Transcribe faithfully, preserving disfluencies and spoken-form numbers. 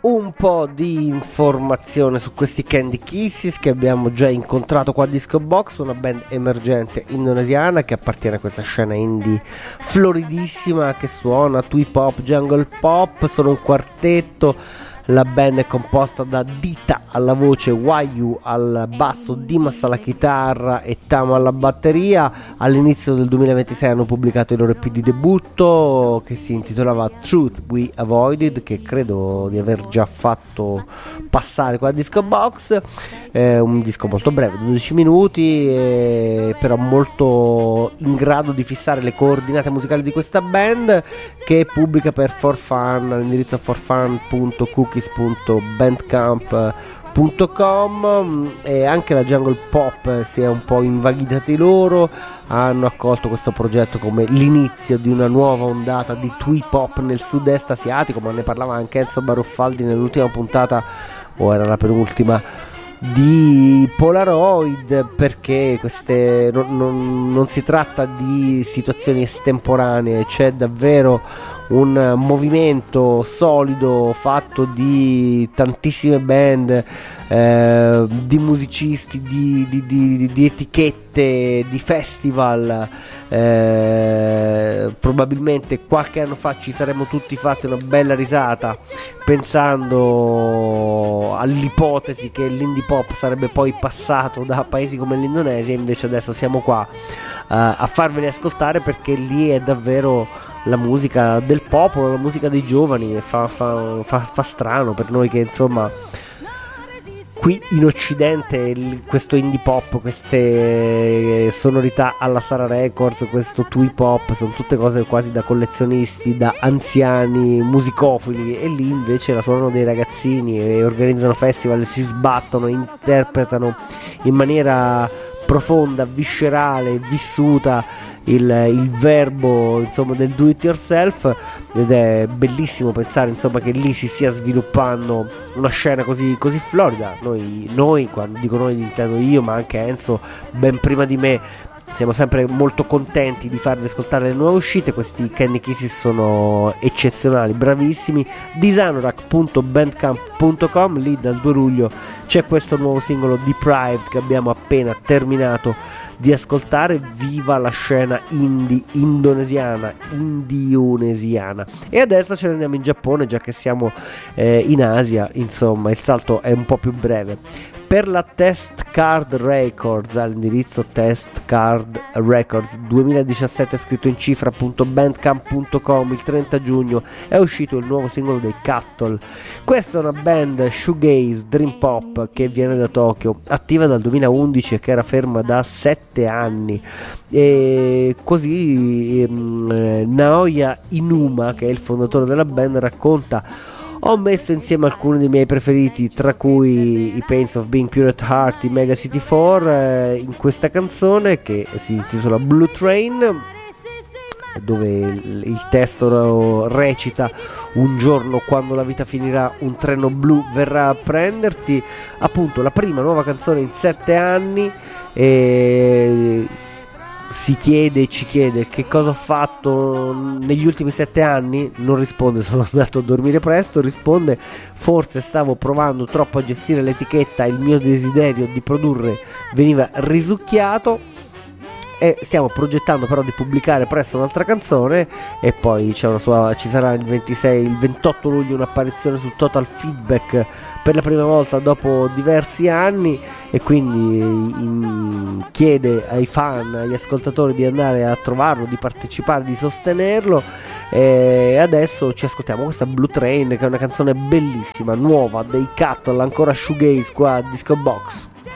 un po' di informazione su questi Candy Kisses che abbiamo già incontrato qua a Disco Box, una band emergente indonesiana che appartiene a questa scena indie floridissima che suona twee pop, jungle pop. Sono un quartetto. La band è composta da Dita alla voce, Wayu al basso, Dimas alla chitarra e Tamo alla batteria. All'inizio del duemilaventisei hanno pubblicato il loro E P di debutto che si intitolava Truth We Avoided, che credo di aver già fatto passare qua a Disco Box. È un disco molto breve, dodici minuti, eh, però molto in grado di fissare le coordinate musicali di questa band, che pubblica per For Fun all'indirizzo for fun punto cookies punto bandcamp punto com. E anche la jungle pop si è un po' invaghita di loro, hanno accolto questo progetto come l'inizio di una nuova ondata di twee pop nel sud-est asiatico, ma ne parlava anche Enzo Baruffaldi nell'ultima puntata, o era la penultima, di Polaroid, perché queste non, non, non si tratta di situazioni estemporanee, c'è davvero un movimento solido fatto di tantissime band, eh, di musicisti, di, di, di, di etichette, di festival. Eh, probabilmente qualche anno fa ci saremmo tutti fatti una bella risata pensando all'ipotesi che l'indie pop sarebbe poi passato da paesi come l'Indonesia, invece adesso siamo qua uh, a farveli ascoltare, perché lì è davvero la musica del popolo, la musica dei giovani, e fa, fa, fa, fa strano per noi che insomma qui in Occidente il, questo indie pop, queste sonorità alla Sara Records, questo twee pop sono tutte cose quasi da collezionisti, da anziani musicofili, e lì invece la suonano dei ragazzini e organizzano festival, si sbattono, interpretano in maniera profonda, viscerale, vissuta il, il verbo insomma del do it yourself, ed è bellissimo pensare insomma che lì si stia sviluppando una scena così, così florida. Noi, noi, quando dico noi intendo io, ma anche Enzo ben prima di me, siamo sempre molto contenti di farvi ascoltare le nuove uscite. Questi Candy Kisses sono eccezionali, bravissimi. disanorak punto bandcamp punto com, lì dal due luglio c'è questo nuovo singolo Deprived che abbiamo appena terminato di ascoltare. Viva la scena indie indonesiana, indionesiana. E adesso ce ne andiamo in Giappone, già che siamo eh, in Asia, insomma il salto è un po' più breve. Per la Test Card Records, all'indirizzo Test Card Records duemiladiciassette scritto in cifra punto bandcamp punto com, il trenta giugno è uscito il nuovo singolo dei Cattle. Questa è una band shoegaze dream pop che viene da Tokyo, attiva dal duemilaundici e che era ferma da sette anni. E così ehm, Naoya Inuma, che è il fondatore della band, racconta: ho messo insieme alcuni dei miei preferiti, tra cui i Pains of Being Pure at Heart, i Mega City four, eh, in questa canzone che si intitola Blue Train, dove il, il testo recita: un giorno quando la vita finirà un treno blu verrà a prenderti. Appunto la prima nuova canzone in sette anni, e si chiede, ci chiede che cosa ho fatto negli ultimi sette anni. Non risponde sono andato a dormire presto, risponde forse stavo provando troppo a gestire l'etichetta, il mio desiderio di produrre veniva risucchiato, e stiamo progettando però di pubblicare presto un'altra canzone. E poi c'è una sua, ci sarà il ventisei, il ventotto luglio un'apparizione su Total Feedback per la prima volta dopo diversi anni, e quindi in, chiede ai fan, agli ascoltatori di andare a trovarlo, di partecipare, di sostenerlo. E adesso ci ascoltiamo questa Blue Train, che è una canzone bellissima, nuova, dei Cattle, ancora shoegaze qua a Disco Box.